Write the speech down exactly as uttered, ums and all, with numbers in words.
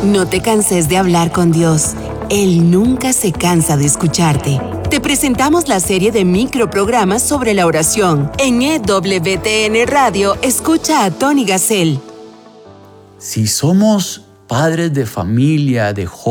No te canses de hablar con Dios. Él nunca se cansa de escucharte. Te presentamos la serie de microprogramas sobre la oración. En E W T N Radio, escucha a Tony Gassel. Si somos padres de familia, de jóvenes,